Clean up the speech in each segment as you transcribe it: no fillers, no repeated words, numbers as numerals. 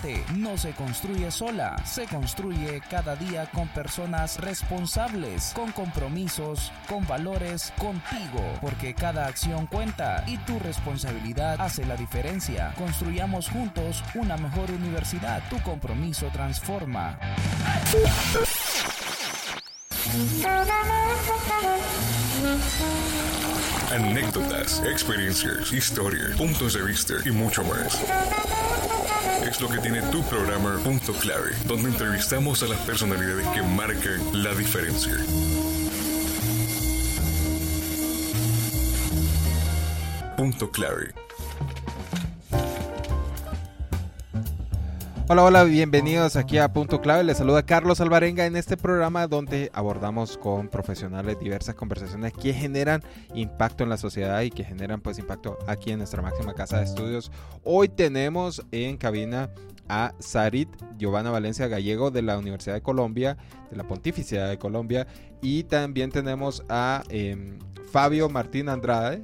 gente no se construye sola, se construye cada día con personas responsables, con compromisos, con valores, contigo, porque cada acción cuenta y tu responsabilidad hace la diferencia. Construyamos juntos una mejor universidad. Tu compromiso transforma. Anécdotas, experiencias, historias, puntos de vista y mucho más. Es lo que tiene tu programa Punto Clave, donde entrevistamos a las personalidades que marcan la diferencia. Punto Clave. Hola, bienvenidos aquí a Punto Clave. Les saluda Carlos Alvarenga en este programa donde abordamos con profesionales diversas conversaciones que generan impacto en la sociedad y que generan pues impacto aquí en nuestra máxima casa de estudios. Hoy tenemos en cabina a Sarit Giovanna Valencia Gallego de la Universidad de Colombia, de la Pontificia de Colombia, y también tenemos a Fabio Martín Andrade,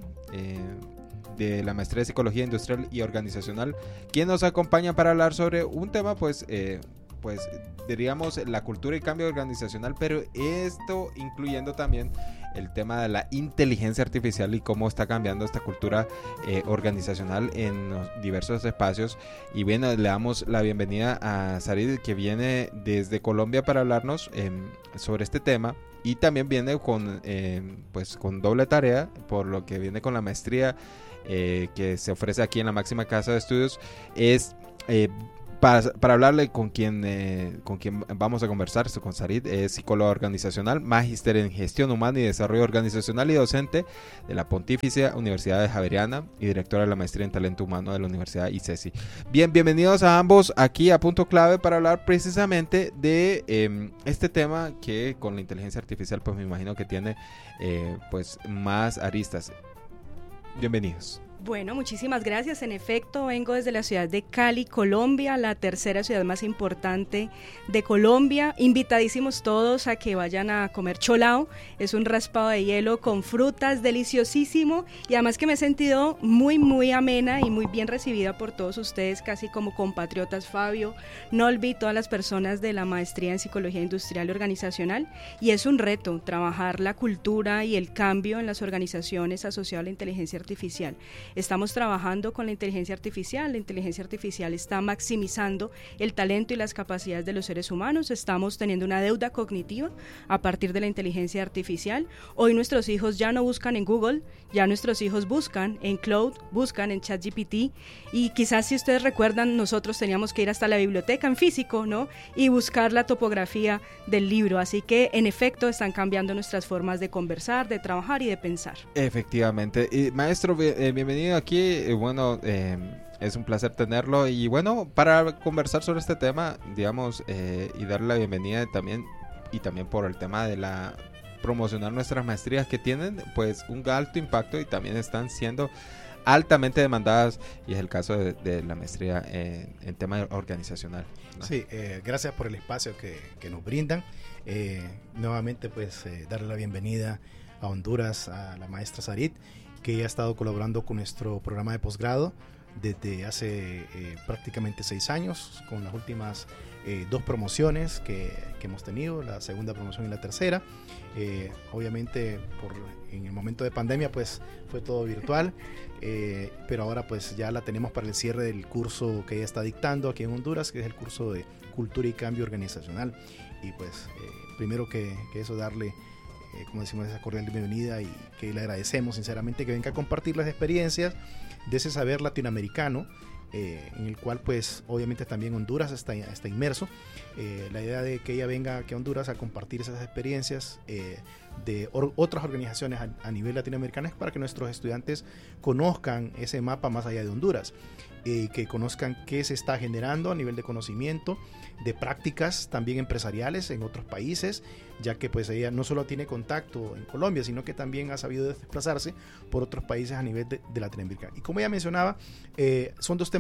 de la Maestría de Psicología Industrial y Organizacional, quien nos acompaña para hablar sobre un tema pues diríamos la cultura y cambio organizacional, pero esto incluyendo también el tema de la inteligencia artificial y cómo está cambiando esta cultura organizacional en los diversos espacios. Y bien, le damos la bienvenida a Sarit, que viene desde Colombia para hablarnos sobre este tema. Y también viene con doble tarea, por lo que viene con la maestría que se ofrece aquí en la máxima casa de estudios. Es para hablarle con quien vamos a conversar, con Sarit. Es psicóloga organizacional, magíster en gestión humana y desarrollo organizacional y docente de la Pontificia Universidad Javeriana y directora de la maestría en talento humano de la Universidad ICESI. Bienvenidos a ambos aquí a Punto Clave para hablar precisamente de este tema que con la inteligencia artificial pues me imagino que tiene pues más aristas. Bienvenidos. Bueno, muchísimas gracias. En efecto, vengo desde la ciudad de Cali, Colombia, la tercera ciudad más importante de Colombia. Invitadísimos todos a que vayan a comer cholao. Es un raspado de hielo con frutas, deliciosísimo. Y además que me he sentido muy, muy amena y muy bien recibida por todos ustedes, casi como compatriotas. Fabio, Nolvi, todas las personas de la maestría en Psicología Industrial y Organizacional. Y es un reto trabajar la cultura y el cambio en las organizaciones asociado a la inteligencia artificial. Estamos trabajando con la inteligencia artificial. La inteligencia artificial está maximizando el talento y las capacidades de los seres humanos. Estamos teniendo una deuda cognitiva a partir de la inteligencia artificial. Hoy nuestros hijos ya no buscan en Google, ya nuestros hijos buscan en Cloud, buscan en ChatGPT, y quizás si ustedes recuerdan, nosotros teníamos que ir hasta la biblioteca en físico, ¿no? Y buscar la topografía del libro. Así que en efecto están cambiando nuestras formas de conversar, de trabajar y de pensar. Efectivamente. Maestro, bienvenido aquí. Es un placer tenerlo y bueno, para conversar sobre este tema, digamos, y darle la bienvenida también por el tema de promocionar nuestras maestrías que tienen pues un alto impacto y también están siendo altamente demandadas, y es el caso de la maestría en tema organizacional, ¿no? Sí, gracias por el espacio que nos brindan. Nuevamente pues darle la bienvenida a Honduras a la maestra Sarit, que ha estado colaborando con nuestro programa de posgrado desde hace prácticamente 6 años, con las últimas 2 promociones que hemos tenido, la segunda promoción y la tercera. Obviamente en el momento de pandemia pues fue todo virtual, pero ahora pues ya la tenemos para el cierre del curso que ella está dictando aquí en Honduras, que es el curso de Cultura y Cambio Organizacional. Y pues primero que eso, darle como decimos, esa cordial bienvenida, y que le agradecemos sinceramente que venga a compartir las experiencias de ese saber latinoamericano, en el cual pues obviamente también Honduras está inmerso. La idea de que ella venga aquí a Honduras a compartir esas experiencias de otras organizaciones a nivel latinoamericano es para que nuestros estudiantes conozcan ese mapa más allá de Honduras, que conozcan qué se está generando a nivel de conocimiento, de prácticas también empresariales en otros países, ya que pues ella no solo tiene contacto en Colombia, sino que también ha sabido desplazarse por otros países a nivel de Latinoamérica. Y como ella mencionaba, son 2 temas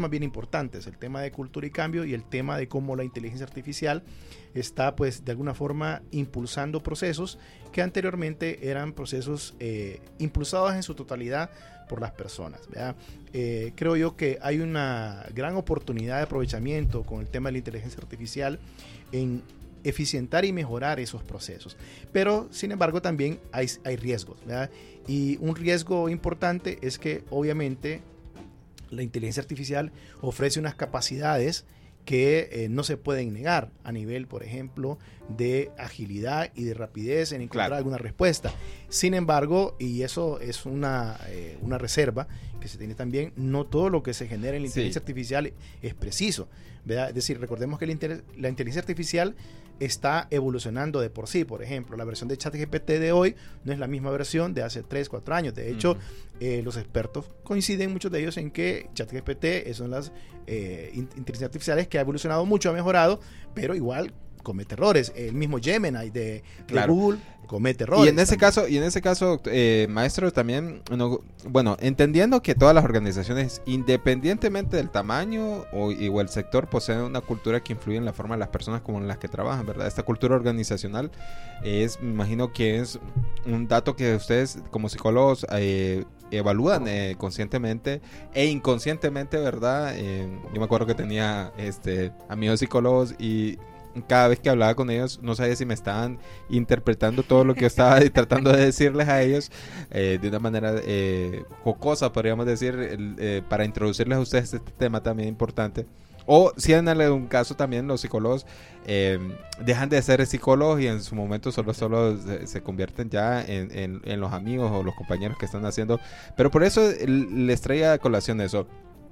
temas bien importantes, el tema de cultura y cambio y el tema de cómo la inteligencia artificial está pues de alguna forma impulsando procesos que anteriormente eran procesos impulsados en su totalidad por las personas, ¿verdad? Creo yo que hay una gran oportunidad de aprovechamiento con el tema de la inteligencia artificial en eficientar y mejorar esos procesos, pero sin embargo también hay riesgos, ¿verdad? Y un riesgo importante es que obviamente la inteligencia artificial ofrece unas capacidades que no se pueden negar a nivel, por ejemplo, de agilidad y de rapidez en encontrar alguna respuesta. Sin embargo, y eso es una reserva que se tiene también, no todo lo que se genera en la inteligencia artificial es preciso, ¿verdad? Es decir, recordemos que la inteligencia artificial está evolucionando de por sí. Por ejemplo, la versión de ChatGPT de hoy no es la misma versión de hace 3, 4 años. De hecho, los expertos coinciden, muchos de ellos, en que ChatGPT son las inteligencias artificiales que ha evolucionado mucho, ha mejorado, pero igual comete errores. El mismo Gemini de Google comete errores. Y en ese caso, maestro, también, bueno, entendiendo que todas las organizaciones, independientemente del tamaño o el sector, poseen una cultura que influye en la forma de las personas como en las que trabajan, ¿verdad? Esta cultura organizacional me imagino que es un dato que ustedes como psicólogos evalúan conscientemente e inconscientemente, ¿verdad? Yo me acuerdo que tenía amigos psicólogos y cada vez que hablaba con ellos no sabía si me estaban interpretando todo lo que yo estaba tratando de decirles a ellos de una manera jocosa, podríamos decir, para introducirles a ustedes este tema también importante. O si en algún caso también los psicólogos dejan de ser psicólogos y en su momento solo se convierten ya en los amigos o los compañeros que están haciendo. Pero por eso les traía a colación eso.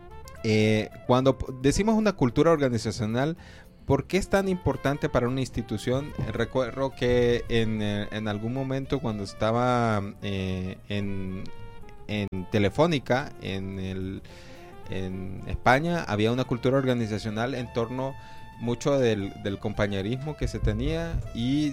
Cuando decimos una cultura organizacional, ¿por qué es tan importante para una institución? Recuerdo que en algún momento cuando estaba en Telefónica, en España, había una cultura organizacional en torno mucho del compañerismo que se tenía y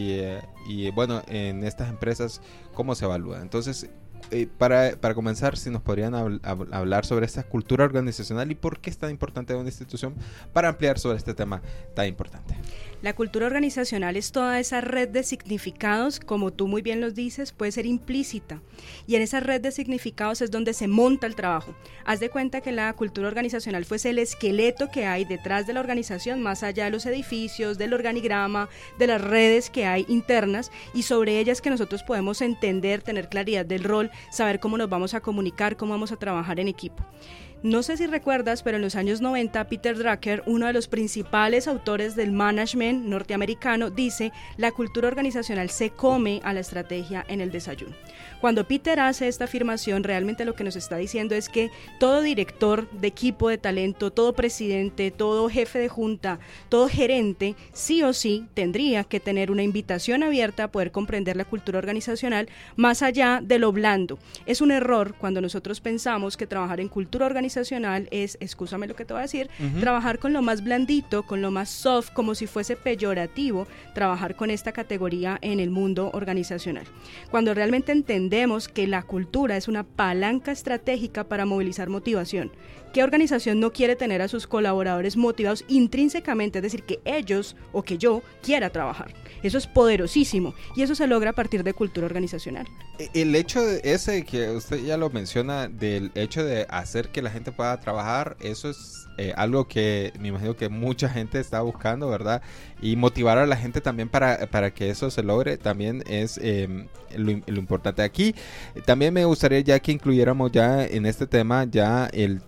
bueno, en estas empresas, ¿cómo se evalúa? Entonces, para comenzar, si nos podrían hablar sobre esta cultura organizacional y por qué es tan importante una institución, para ampliar sobre este tema tan importante. La cultura organizacional es toda esa red de significados, como tú muy bien los dices, puede ser implícita, y en esa red de significados es donde se monta el trabajo. Haz de cuenta que la cultura organizacional fuese el esqueleto que hay detrás de la organización, más allá de los edificios, del organigrama, de las redes que hay internas, y sobre ellas que nosotros podemos entender, tener claridad del rol, saber cómo nos vamos a comunicar, cómo vamos a trabajar en equipo. No sé si recuerdas, pero en los años 90, Peter Drucker, uno de los principales autores del management norteamericano, dice: la cultura organizacional se come a la estrategia en el desayuno. Cuando Peter hace esta afirmación, realmente lo que nos está diciendo es que todo director de equipo de talento, todo presidente, todo jefe de junta, todo gerente, sí o sí tendría que tener una invitación abierta a poder comprender la cultura organizacional más allá de lo blando. Es un error cuando nosotros pensamos que trabajar en cultura organizacional es, excúsame lo que te voy a decir, trabajar con lo más blandito, con lo más soft, como si fuese peyorativo trabajar con esta categoría en el mundo organizacional. Cuando realmente entendemos que la cultura es una palanca estratégica para movilizar motivación. ¿Qué organización no quiere tener a sus colaboradores motivados intrínsecamente? Es decir, que ellos o que yo quiera trabajar. Eso es poderosísimo y eso se logra a partir de cultura organizacional. El hecho ese que usted ya lo menciona, del hecho de hacer que la gente pueda trabajar, eso es algo que me imagino que mucha gente está buscando, ¿verdad? Y motivar a la gente también para que eso se logre también es lo importante. Aquí también me gustaría ya que incluyéramos ya en este tema ya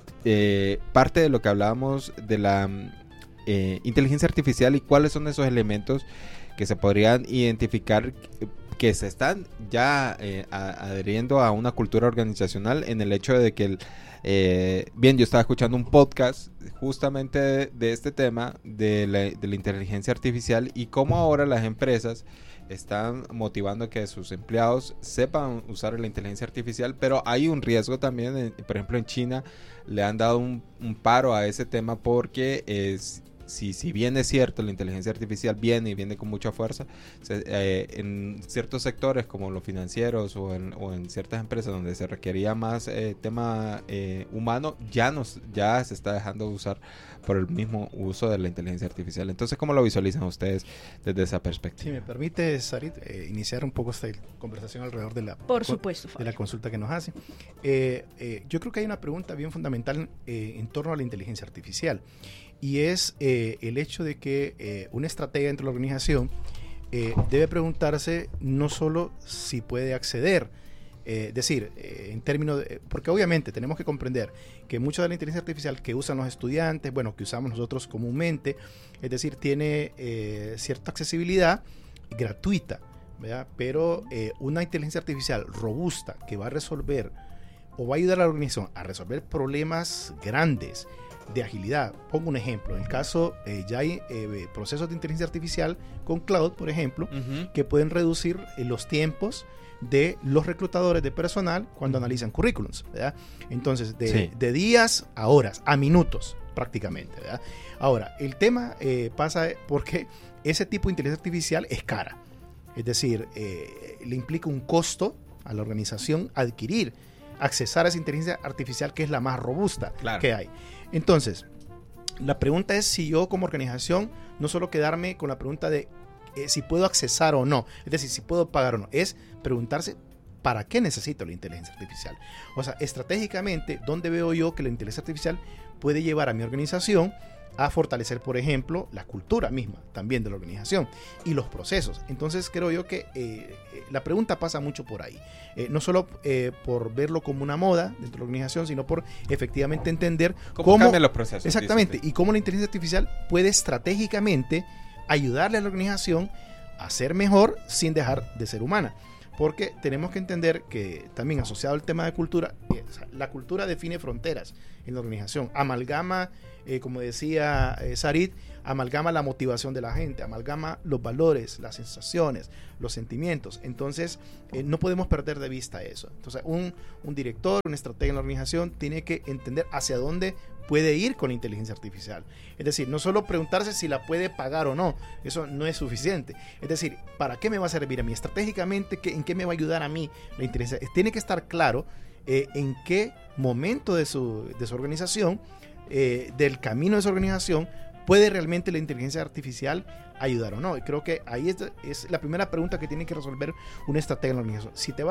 parte de lo que hablábamos de la inteligencia artificial y cuáles son esos elementos que se podrían identificar que se están ya adheriendo a una cultura organizacional, en el hecho de que bien, yo estaba escuchando un podcast justamente de este tema de la inteligencia artificial y cómo ahora las empresas están motivando que sus empleados sepan usar la inteligencia artificial, pero hay un riesgo también, por ejemplo en China le han dado un paro a ese tema porque si bien es cierto, la inteligencia artificial viene con mucha fuerza, en ciertos sectores como los financieros o en ciertas empresas donde se requería más tema humano, ya se está dejando de usar por el mismo uso de la inteligencia artificial. Entonces, ¿cómo lo visualizan ustedes desde esa perspectiva? Si me permite, Sarit, iniciar un poco esta conversación alrededor de la consulta que nos hacen. Yo creo que hay una pregunta bien fundamental en torno a la inteligencia artificial, y es el hecho de que una estratega dentro de la organización debe preguntarse no solo si puede acceder, en términos de, porque obviamente tenemos que comprender que mucha de la inteligencia artificial que usan los estudiantes, que usamos nosotros comúnmente, es decir, tiene cierta accesibilidad gratuita, ¿verdad? Pero una inteligencia artificial robusta que va a resolver o va a ayudar a la organización a resolver problemas grandes de agilidad. Pongo un ejemplo. En el caso, ya hay procesos de inteligencia artificial con cloud, por ejemplo, que pueden reducir los tiempos de los reclutadores de personal cuando analizan currículums, ¿verdad? Entonces, de días a horas, a minutos prácticamente, ¿verdad? Ahora, el tema pasa porque ese tipo de inteligencia artificial es cara. Es decir, le implica un costo a la organización accesar a esa inteligencia artificial que es la más robusta que hay. Entonces, la pregunta es si yo como organización no solo quedarme con la pregunta de si puedo accesar o no, es decir, si puedo pagar o no, es preguntarse ¿para qué necesito la inteligencia artificial? O sea, estratégicamente, ¿dónde veo yo que la inteligencia artificial puede llevar a mi organización a fortalecer, por ejemplo, la cultura misma también de la organización y los procesos? Entonces creo yo que la pregunta pasa mucho por ahí, no solo por verlo como una moda dentro de la organización, sino por efectivamente entender cómo cambian los procesos. Exactamente, y cómo la inteligencia artificial puede estratégicamente ayudarle a la organización a ser mejor sin dejar de ser humana. Porque tenemos que entender que también asociado al tema de cultura, la cultura define fronteras en la organización, amalgama, como decía Sarit, amalgama la motivación de la gente, amalgama los valores, las sensaciones, los sentimientos. Entonces, no podemos perder de vista eso. Entonces, un director, un estratega en la organización tiene que entender hacia dónde puede ir con la inteligencia artificial. Es decir, no solo preguntarse si la puede pagar o no, eso no es suficiente. Es decir, ¿para qué me va a servir a mí? Estratégicamente, ¿en qué me va a ayudar a mí la inteligencia? Tiene que estar claro en qué momento de su organización, del camino de su organización, puede realmente la inteligencia artificial ayudar o no. Y creo que ahí es la primera pregunta que tiene que resolver un estratega en la organización.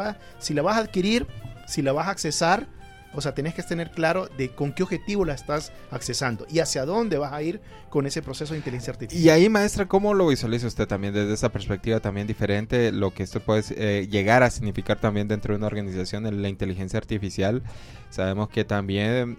Si la vas a adquirir, si la vas a accesar, o sea, tenés que tener claro de con qué objetivo la estás accesando y hacia dónde vas a ir con ese proceso de inteligencia artificial. Y ahí, maestra, ¿cómo lo visualiza usted también desde esa perspectiva también diferente? Lo que esto puede llegar a significar también dentro de una organización en la inteligencia artificial. Sabemos que también,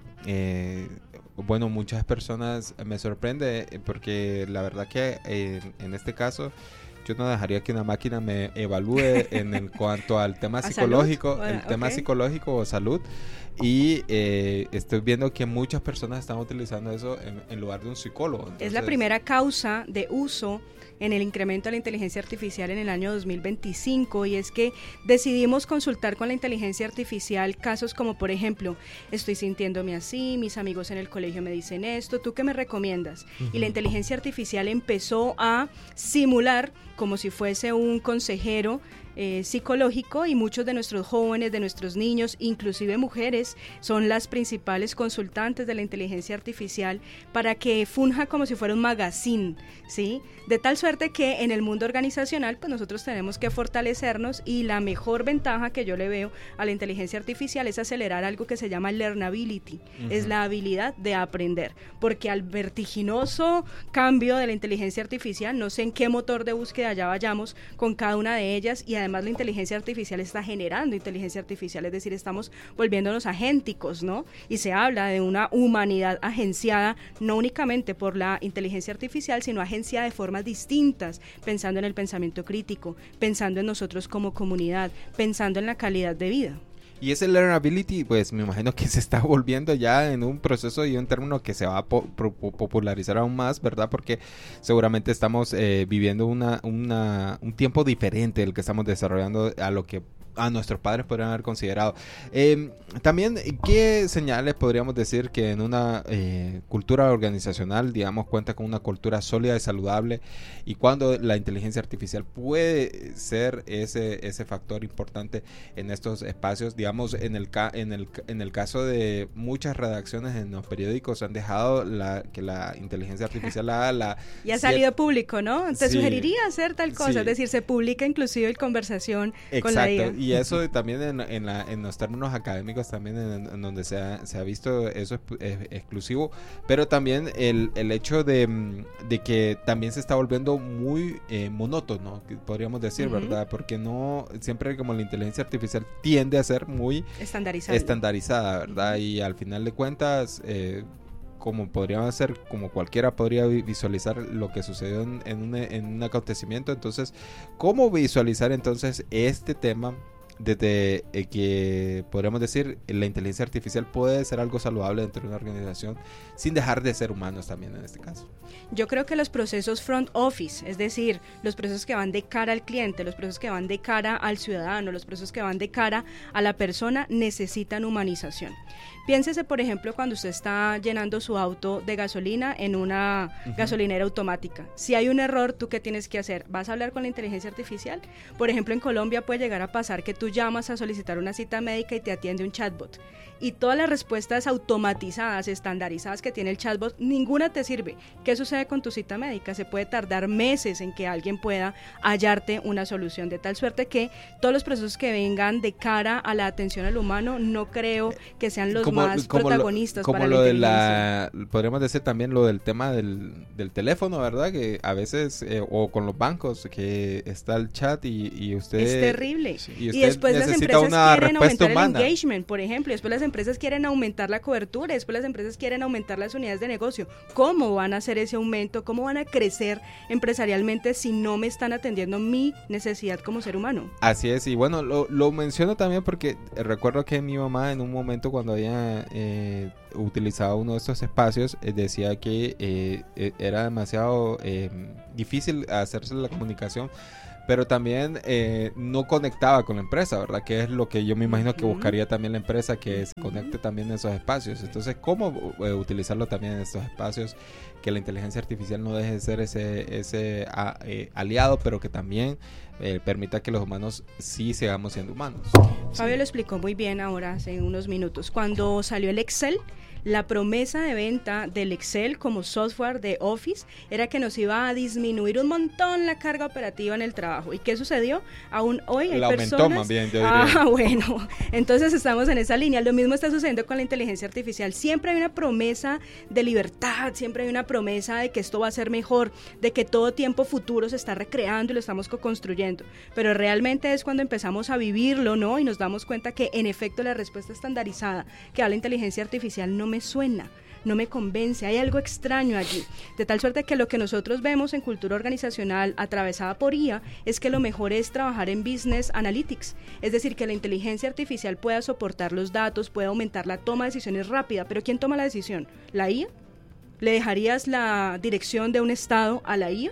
muchas personas me sorprende porque la verdad que en este caso yo no dejaría que una máquina me evalúe en cuanto al tema psicológico, tema psicológico o salud. Y estoy viendo que muchas personas están utilizando eso en lugar de un psicólogo. Entonces, es la primera causa de uso en el incremento de la inteligencia artificial en el año 2025, y es que decidimos consultar con la inteligencia artificial casos como, por ejemplo, estoy sintiéndome así, mis amigos en el colegio me dicen esto, ¿tú qué me recomiendas? Y la inteligencia artificial empezó a simular como si fuese un consejero psicológico, y muchos de nuestros jóvenes, de nuestros niños, inclusive mujeres, son las principales consultantes de la inteligencia artificial para que funja como si fuera un magazine, ¿sí? De tal suerte que en el mundo organizacional pues nosotros tenemos que fortalecernos, y la mejor ventaja que yo le veo a la inteligencia artificial es acelerar algo que se llama learnability, es la habilidad de aprender, porque al vertiginoso cambio de la inteligencia artificial, no sé en qué motor de búsqueda ya vayamos con cada una de ellas, y además la inteligencia artificial está generando inteligencia artificial, es decir, estamos volviéndonos agénticos, ¿no? Y se habla de una humanidad agenciada no únicamente por la inteligencia artificial, sino agenciada de formas distintas, pensando en el pensamiento crítico, pensando en nosotros como comunidad, pensando en la calidad de vida. Y ese learnability, pues me imagino que se está volviendo ya en un proceso y un término que se va a popularizar aún más, ¿verdad? Porque seguramente estamos viviendo un tiempo diferente del que estamos desarrollando a lo que a nuestros padres podrían haber considerado. También, ¿qué señales podríamos decir que en una cultura organizacional, digamos, cuenta con una cultura sólida y saludable, y cuando la inteligencia artificial puede ser ese factor importante en estos espacios? Digamos, en el caso de muchas redacciones en los periódicos han dejado que la inteligencia artificial haga y ha salido público, ¿no? Te Sí. sugeriría hacer tal cosa, Sí. es decir, se publica inclusive en conversación con la IA. Exacto, y eso también en los términos académicos también en donde se ha visto eso es exclusivo, pero también el hecho de que también se está volviendo muy monótono, que podríamos decir, ¿verdad? Porque no, siempre como la inteligencia artificial tiende a ser muy estandarizada, ¿verdad? Y al final de cuentas, como podríamos hacer, como cualquiera podría visualizar lo que sucedió en un acontecimiento. Entonces, ¿cómo visualizar entonces este tema desde que podríamos decir la inteligencia artificial puede ser algo saludable dentro de una organización sin dejar de ser humanos también en este caso? Yo creo que los procesos front office, es decir, los procesos que van de cara al cliente, los procesos que van de cara al ciudadano, los procesos que van de cara a la persona, necesitan humanización. Piénsese, por ejemplo, cuando usted está llenando su auto de gasolina en una gasolinera automática. Si hay un error, ¿tú qué tienes que hacer? ¿Vas a hablar con la inteligencia artificial? Por ejemplo, en Colombia puede llegar a pasar que tú llamas a solicitar una cita médica y te atiende un chatbot. Y todas las respuestas automatizadas, estandarizadas que tiene el chatbot, ninguna te sirve. ¿Qué sucede con tu cita médica? Se puede tardar meses en que alguien pueda hallarte una solución, de tal suerte que todos los procesos que vengan de cara a la atención al humano no creo que sean los más protagonistas para la inteligencia. Podríamos decir también lo del tema del teléfono, ¿verdad? Que a veces, o con los bancos, que está el chat y usted... Es terrible. Y después las empresas quieren aumentar humana. el engagement, por ejemplo, y después las empresas quieren aumentar la cobertura, después las empresas quieren aumentar las unidades de negocio. ¿Cómo van a hacer ese aumento? ¿Cómo van a crecer empresarialmente si no me están atendiendo mi necesidad como ser humano? Así es, y bueno, lo menciono también porque recuerdo que mi mamá en un momento cuando había utilizado uno de estos espacios decía que era demasiado difícil hacerse la comunicación, pero también no conectaba con la empresa, ¿verdad? Que es lo que yo me imagino que buscaría también la empresa, que se conecte también en esos espacios. Entonces, ¿cómo utilizarlo también en estos espacios? Que la inteligencia artificial no deje de ser ese aliado, pero que también permita que los humanos sí sigamos siendo humanos. Fabio lo explicó muy bien ahora, hace unos minutos. Cuando salió el Excel, la promesa de venta del Excel como software de Office era que nos iba a disminuir un montón la carga operativa en el trabajo. ¿Y qué sucedió? Aún hoy hay personas... aumentó más bien, yo diría. Bueno, entonces estamos en esa línea. Lo mismo está sucediendo con la inteligencia artificial. Siempre hay una promesa de libertad, siempre hay una promesa de que esto va a ser mejor, de que todo tiempo futuro se está recreando y lo estamos co-construyendo. Pero realmente es cuando empezamos a vivirlo, ¿no? Y nos damos cuenta que en efecto la respuesta estandarizada que da la inteligencia artificial no me suena, no me convence, hay algo extraño allí, de tal suerte que lo que nosotros vemos en cultura organizacional atravesada por IA es que lo mejor es trabajar en business analytics, es decir, que la inteligencia artificial pueda soportar los datos, pueda aumentar la toma de decisiones rápida, pero ¿quién toma la decisión? ¿La IA? ¿Le dejarías la dirección de un estado a la IA?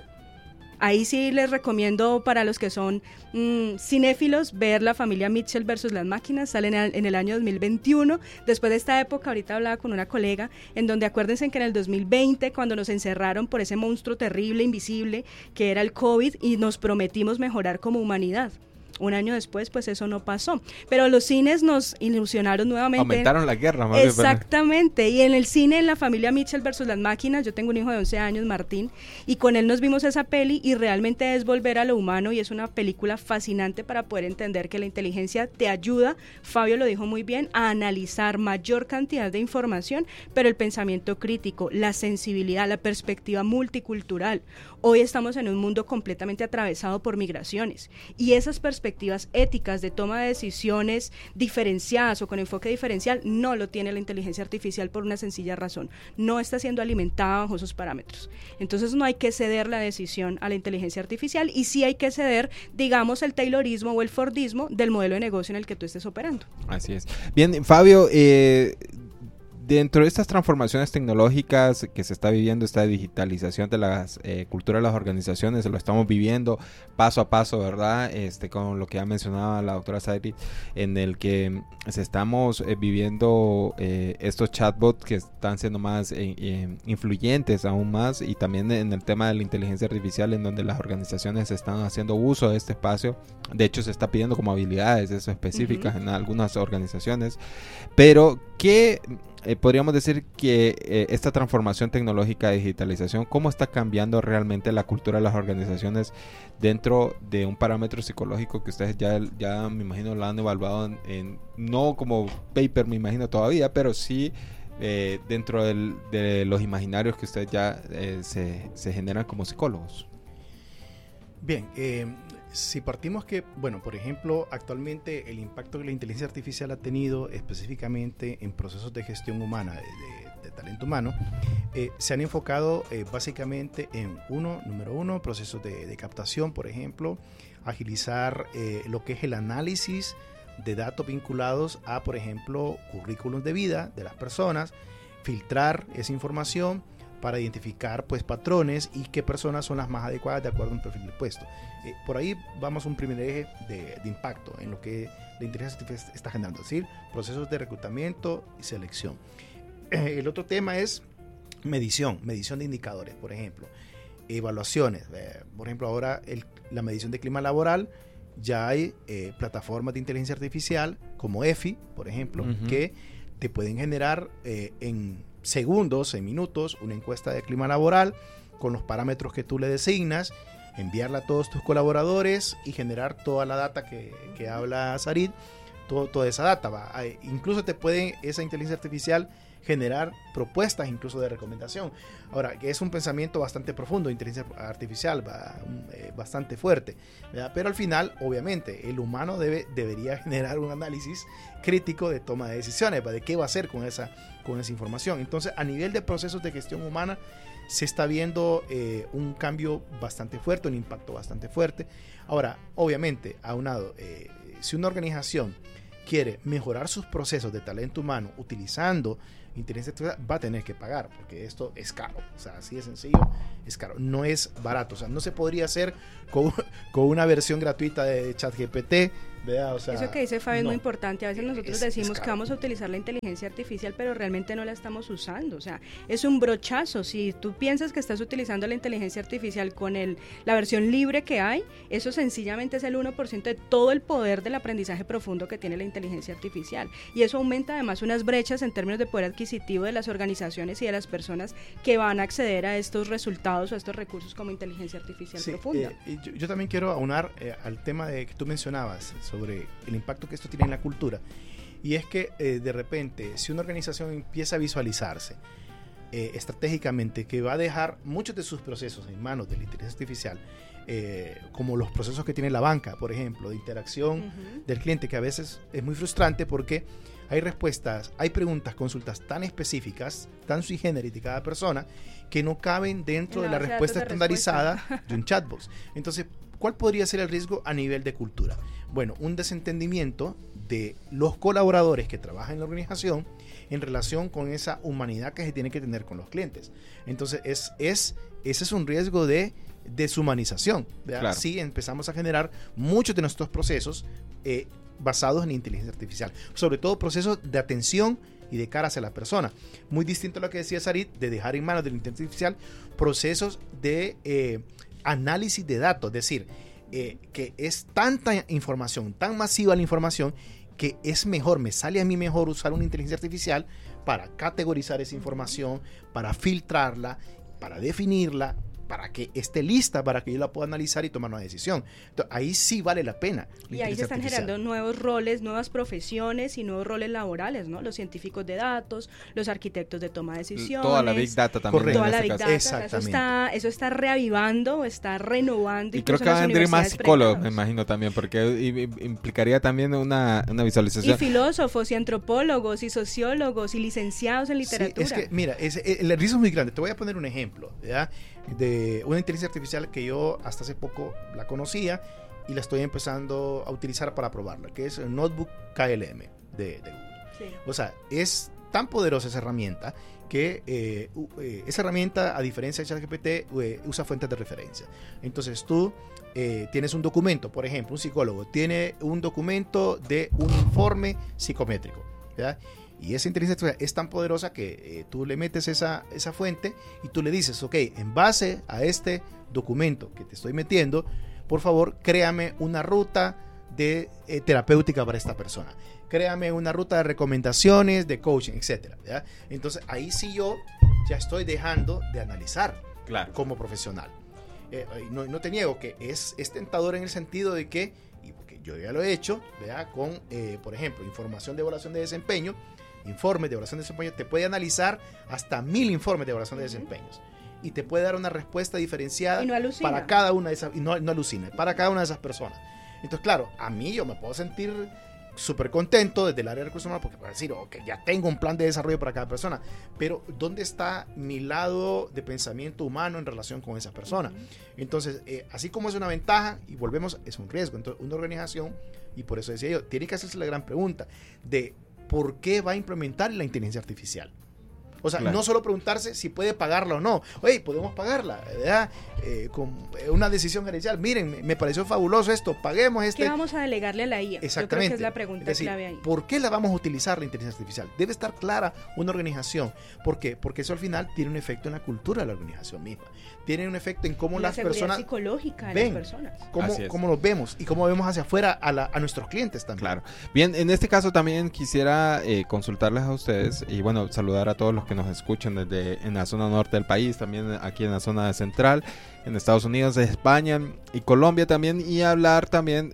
Ahí sí les recomiendo para los que son cinéfilos ver La familia Mitchell versus las máquinas, salen en el año 2021, después de esta época. Ahorita hablaba con una colega en donde acuérdense que en el 2020 cuando nos encerraron por ese monstruo terrible, invisible, que era el COVID, y nos prometimos mejorar como humanidad. Un año después, pues eso no pasó. Pero los cines nos ilusionaron nuevamente. Aumentaron la guerra, más exactamente. Y en el cine, en La familia Mitchell versus las máquinas, yo tengo un hijo de 11 años, Martín, y con él nos vimos esa peli y realmente es volver a lo humano, y es una película fascinante para poder entender que la inteligencia te ayuda, Fabio lo dijo muy bien, a analizar mayor cantidad de información, pero el pensamiento crítico, la sensibilidad, la perspectiva multicultural. Hoy estamos en un mundo completamente atravesado por migraciones, y esas perspectivas éticas de toma de decisiones diferenciadas o con enfoque diferencial no lo tiene la inteligencia artificial por una sencilla razón: no está siendo alimentada bajo esos parámetros. Entonces no hay que ceder la decisión a la inteligencia artificial, y sí hay que ceder, digamos, el taylorismo o el fordismo del modelo de negocio en el que tú estés operando. Así es. Bien, Fabio, dentro de estas transformaciones tecnológicas que se está viviendo, esta digitalización de la cultura de las organizaciones, lo estamos viviendo paso a paso, ¿verdad? Con lo que ya mencionaba la doctora Sarit, en el que estamos viviendo estos chatbots que están siendo más influyentes aún más, y también en el tema de la inteligencia artificial, en donde las organizaciones están haciendo uso de este espacio. De hecho, se está pidiendo como habilidades eso específicas en algunas organizaciones. Pero, ¿qué podríamos decir que esta transformación tecnológica de digitalización, cómo está cambiando realmente la cultura de las organizaciones dentro de un parámetro psicológico que ustedes ya me imagino lo han evaluado no como paper, me imagino todavía, pero sí dentro de los imaginarios que ustedes ya se generan como psicólogos? Bien, si partimos que, bueno, por ejemplo, actualmente el impacto que la inteligencia artificial ha tenido específicamente en procesos de gestión humana, de talento humano, se han enfocado básicamente en número uno, procesos de captación, por ejemplo, agilizar lo que es el análisis de datos vinculados a, por ejemplo, currículums de vida de las personas, filtrar esa información para identificar pues patrones y qué personas son las más adecuadas de acuerdo a un perfil de puesto. Por ahí vamos a un primer eje de impacto en lo que la inteligencia artificial está generando, es decir, procesos de reclutamiento y selección. El otro tema es medición de indicadores, por ejemplo, evaluaciones. Por ejemplo, ahora la medición de clima laboral, ya hay plataformas de inteligencia artificial como EFI, por ejemplo, que te pueden generar en segundos, en minutos, una encuesta de clima laboral con los parámetros que tú le designas, enviarla a todos tus colaboradores y generar toda la data que habla Sarit, toda esa data. Incluso te puede esa inteligencia artificial generar propuestas incluso de recomendación. Ahora, que es un pensamiento bastante profundo, inteligencia artificial, bastante fuerte, ¿verdad? Pero al final, obviamente, el humano debería generar un análisis crítico de toma de decisiones, ¿verdad? De qué va a hacer con esa información. Entonces, a nivel de procesos de gestión humana, se está viendo un cambio bastante fuerte, un impacto bastante fuerte. Ahora, obviamente, aunado, si una organización quiere mejorar sus procesos de talento humano utilizando inteligencia artificial, va a tener que pagar, porque esto es caro, o sea, así de sencillo, es caro, no es barato, o sea, no se podría hacer con una versión gratuita de ChatGPT, ¿verdad? O sea, eso que dice Fabio es muy importante. A veces nosotros decimos es que vamos a utilizar la inteligencia artificial, pero realmente no la estamos usando. O sea, es un brochazo. Si tú piensas que estás utilizando la inteligencia artificial con la versión libre que hay, eso sencillamente es el 1% de todo el poder del aprendizaje profundo que tiene la inteligencia artificial. Y eso aumenta además unas brechas en términos de poder adquisitivo de las organizaciones y de las personas que van a acceder a estos resultados o a estos recursos como inteligencia artificial profunda. Yo también quiero aunar al tema que tú mencionabas sobre el impacto que esto tiene en la cultura, y es que de repente, si una organización empieza a visualizarse estratégicamente que va a dejar muchos de sus procesos en manos de la inteligencia artificial, como los procesos que tiene la banca, por ejemplo, de interacción del cliente, que a veces es muy frustrante porque hay respuestas, hay preguntas, consultas tan específicas, tan sui generis de cada persona, que no caben dentro de la respuesta estandarizada de un chatbot. Entonces, ¿cuál podría ser el riesgo a nivel de cultura? Bueno, un desentendimiento de los colaboradores que trabajan en la organización en relación con esa humanidad que se tiene que tener con los clientes. Entonces, ese es un riesgo de deshumanización. Claro. Sí, empezamos a generar muchos de nuestros procesos basados en inteligencia artificial, sobre todo procesos de atención y de cara hacia la persona. Muy distinto a lo que decía Sarit, de dejar en manos de la inteligencia artificial procesos de análisis de datos, es decir, que es tanta información, tan masiva la información, que es mejor, me sale a mí mejor usar una inteligencia artificial para categorizar esa información, para filtrarla, para definirla, para que esté lista, para que yo la pueda analizar y tomar una decisión. Entonces, ahí sí vale la pena. Y ahí se están generando nuevos roles, nuevas profesiones y nuevos roles laborales, ¿no? Los científicos de datos, los arquitectos de toma de decisiones. Toda la Big Data también. Correcto. Toda la Big Data. Exactamente. Eso está reavivando, está renovando. Y creo que van a venir más psicólogos, me imagino también, porque implicaría también una visualización. Y filósofos, y antropólogos, y sociólogos, y licenciados en literatura. Sí, es que, mira, el riesgo es muy grande. Te voy a poner un ejemplo, ¿verdad? De una inteligencia artificial que yo hasta hace poco la conocía y la estoy empezando a utilizar para probarla, que es el Notebook KLM de Google. Sí. O sea, es tan poderosa esa herramienta que esa herramienta, a diferencia de ChatGPT, usa fuentes de referencia. Entonces tú tienes un documento, por ejemplo, un psicólogo tiene un documento de un informe psicométrico, ¿verdad? Y esa inteligencia artificial es tan poderosa que tú le metes esa fuente y tú le dices, ok, en base a este documento que te estoy metiendo, por favor, créame una ruta de terapéutica para esta persona. Créame una ruta de recomendaciones, de coaching, etcétera, ¿verdad? Entonces, ahí sí yo ya estoy dejando de analizar como profesional. No te niego que es tentador en el sentido de que, y porque yo ya lo he hecho, ¿verdad? Con, por ejemplo, información de evaluación de desempeño, informes de evaluación de desempeño, te puede analizar hasta 1000 informes de evaluación de desempeños y te puede dar una respuesta diferenciada para cada una de esas, y no alucina, para cada una de esas personas. Entonces, claro, a mí yo me puedo sentir súper contento desde el área de recursos humanos porque puedo decir, ok, ya tengo un plan de desarrollo para cada persona, pero ¿dónde está mi lado de pensamiento humano en relación con esa persona? Entonces, así como es una ventaja, y volvemos, es un riesgo. Entonces, una organización, y por eso decía yo, tiene que hacerse la gran pregunta de ¿por qué va a implementar la inteligencia artificial? O sea, no solo preguntarse si puede pagarla o no. Oye, podemos pagarla, ¿verdad? Con una decisión gerencial. Miren, me pareció fabuloso esto, paguemos este. ¿Qué vamos a delegarle a la IA? Exactamente. Yo creo que es la pregunta clave ahí. ¿Por qué la vamos a utilizar la inteligencia artificial? Debe estar clara una organización. ¿Por qué? Porque eso al final tiene un efecto en la cultura de la organización misma. Tiene un efecto en cómo las personas psicológica de ven, las personas. Cómo los vemos y cómo vemos hacia afuera a nuestros clientes también. Claro. Bien, en este caso también quisiera consultarles a ustedes y bueno, saludar a todos los que nos escuchan en la zona norte del país, también aquí en la zona central, en Estados Unidos, España y Colombia también, y hablar también,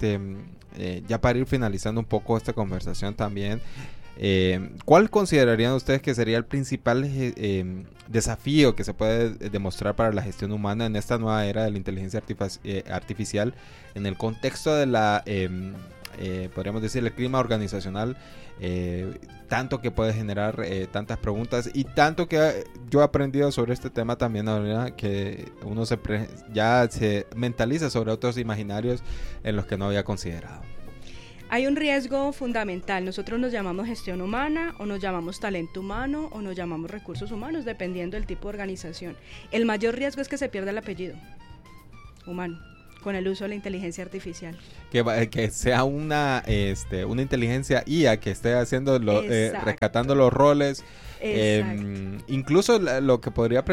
ya para ir finalizando un poco esta conversación también, ¿cuál considerarían ustedes que sería el principal desafío que se puede demostrar para la gestión humana en esta nueva era de la inteligencia artificial en el contexto de la, podríamos decir, el clima organizacional, tanto que puede generar tantas preguntas y tanto que yo he aprendido sobre este tema también ahora que uno ya se mentaliza sobre otros imaginarios en los que no había considerado? Hay un riesgo fundamental. Nosotros nos llamamos gestión humana, o nos llamamos talento humano, o nos llamamos recursos humanos, dependiendo del tipo de organización. El mayor riesgo es que se pierda el apellido humano con el uso de la inteligencia artificial. Que sea una inteligencia IA que esté haciendo rescatando los roles. Incluso lo que podría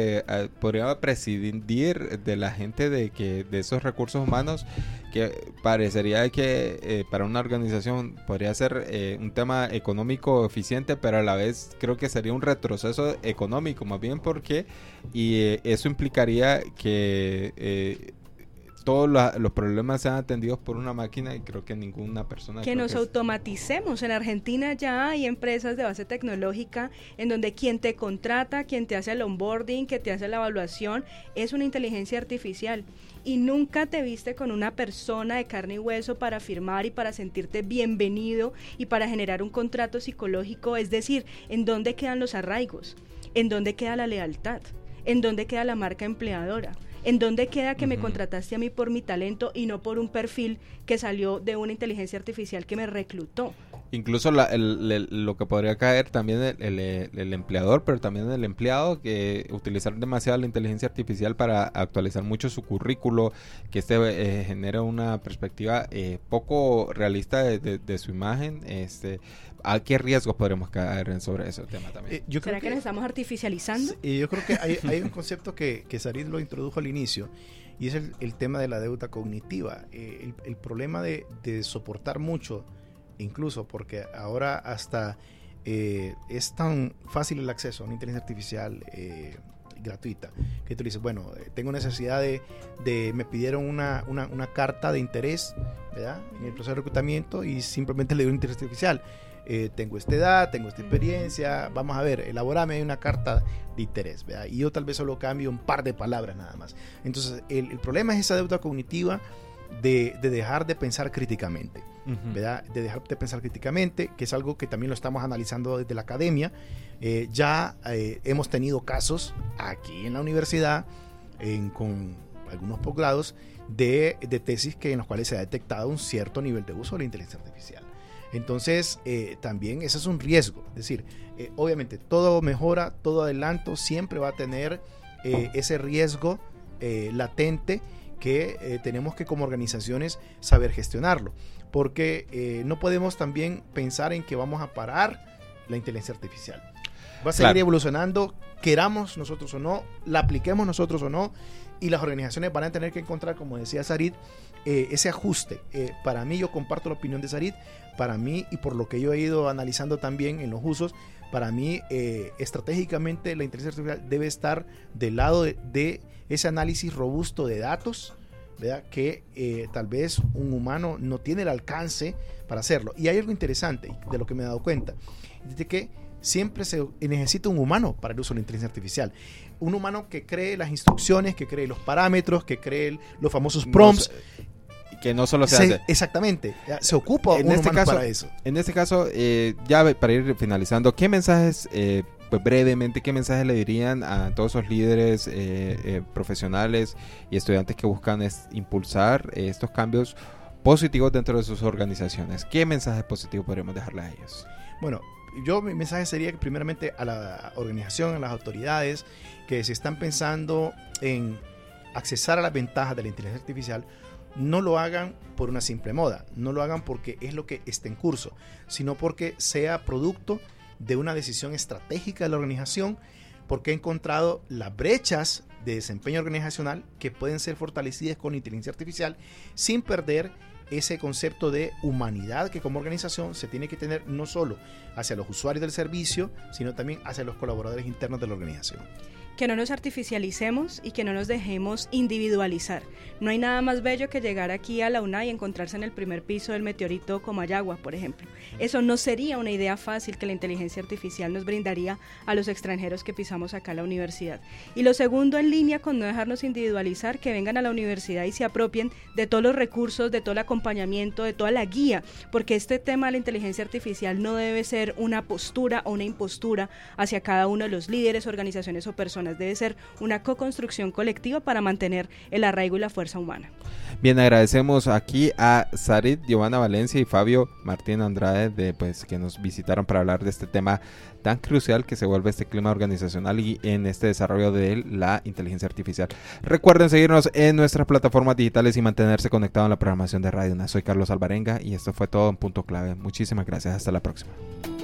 prescindir de la gente de esos recursos humanos, que parecería que para una organización podría ser un tema económico eficiente, pero a la vez creo que sería un retroceso económico, más bien porque eso implicaría que todos los problemas sean atendidos por una máquina, y creo que ninguna persona... Que nos automaticemos. En Argentina ya hay empresas de base tecnológica en donde quien te contrata, quien te hace el onboarding, que te hace la evaluación, es una inteligencia artificial. Y nunca te viste con una persona de carne y hueso para firmar y para sentirte bienvenido y para generar un contrato psicológico. Es decir, ¿en dónde quedan los arraigos? ¿En dónde queda la lealtad? ¿En dónde queda la marca empleadora? ¿En dónde queda que me contrataste a mí por mi talento y no por un perfil que salió de una inteligencia artificial que me reclutó? Incluso lo que podría caer también el empleador, pero también el empleado, que utilizar demasiado la inteligencia artificial para actualizar mucho su currículo, que genera una perspectiva poco realista de su imagen. ¿A qué riesgos podremos caer sobre ese tema también? ¿Será que nos estamos artificializando? Yo creo que hay un concepto que Sarit lo introdujo al inicio, y es el tema de la deuda cognitiva. El problema de soportar mucho, incluso porque ahora hasta es tan fácil el acceso a una inteligencia artificial gratuita, que tú dices, bueno, tengo necesidad me pidieron una carta de interés, ¿verdad?, en el proceso de reclutamiento, y simplemente le doy una inteligencia artificial. Tengo esta edad, tengo esta experiencia, vamos a ver, elabórame una carta de interés, ¿verdad? Y yo tal vez solo cambio un par de palabras nada más. Entonces, el problema es esa deuda cognitiva de dejar de pensar críticamente, ¿verdad? De dejar de pensar críticamente, que es algo que también lo estamos analizando desde la academia. Ya hemos tenido casos aquí en la universidad, con algunos posgrados, de tesis en los cuales se ha detectado un cierto nivel de uso de la inteligencia artificial. Entonces, también ese es un riesgo. Es decir, obviamente todo mejora, todo adelanto siempre va a tener ese riesgo latente que tenemos que como organizaciones saber gestionarlo. Porque no podemos también pensar en que vamos a parar la inteligencia artificial. Va a seguir evolucionando, queramos nosotros o no, la apliquemos nosotros o no, y las organizaciones van a tener que encontrar, como decía Sarit, ese ajuste. Para mí, yo comparto la opinión de Sarit, para mí, y por lo que yo he ido analizando también en los usos, para mí, estratégicamente, la inteligencia artificial debe estar del lado de ese análisis robusto de datos, ¿verdad? Que tal vez un humano no tiene el alcance para hacerlo. Y hay algo interesante de lo que me he dado cuenta, de que siempre se necesita un humano para el uso de la inteligencia artificial. Un humano que cree las instrucciones, que cree los parámetros, que cree los famosos prompts. Que no solo se hace. Exactamente. Se ocupa un humano para eso. En este caso, ya para ir finalizando, ¿qué mensajes, pues brevemente, qué mensajes le dirían a todos esos líderes profesionales y estudiantes que buscan impulsar estos cambios positivos dentro de sus organizaciones? ¿Qué mensajes positivos podríamos dejarles a ellos? Bueno, mi mensaje sería que primeramente a la organización, a las autoridades que se están pensando en accesar a las ventajas de la inteligencia artificial, no lo hagan por una simple moda, no lo hagan porque es lo que está en curso, sino porque sea producto de una decisión estratégica de la organización, porque ha encontrado las brechas de desempeño organizacional que pueden ser fortalecidas con inteligencia artificial sin perder ese concepto de humanidad que como organización se tiene que tener no solo hacia los usuarios del servicio, sino también hacia los colaboradores internos de la organización. Que no nos artificialicemos y que no nos dejemos individualizar. No hay nada más bello que llegar aquí a la UNA y encontrarse en el primer piso del meteorito Comayagua, por ejemplo. Eso no sería una idea fácil que la inteligencia artificial nos brindaría a los extranjeros que pisamos acá a la universidad. Y lo segundo, en línea con no dejarnos individualizar, que vengan a la universidad y se apropien de todos los recursos, de todo el acompañamiento, de toda la guía, porque este tema de la inteligencia artificial no debe ser una postura o una impostura hacia cada uno de los líderes, organizaciones o personas. Debe ser una co-construcción colectiva para mantener el arraigo y la fuerza humana. Bien, agradecemos aquí a Sarit Giovanna Valencia y Fabio Martín Andrade que nos visitaron para hablar de este tema tan crucial que se vuelve este clima organizacional y en este desarrollo de la inteligencia artificial. Recuerden seguirnos en nuestras plataformas digitales y mantenerse conectado en la programación de Radio UNA. Soy Carlos Alvarenga y esto fue todo en Punto Clave. Muchísimas gracias. Hasta la próxima.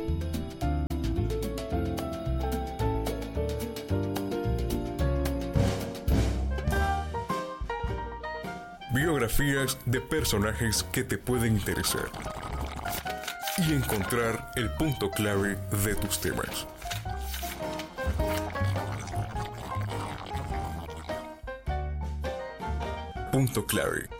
Biografías de personajes que te pueden interesar y encontrar el punto clave de tus temas. Punto Clave.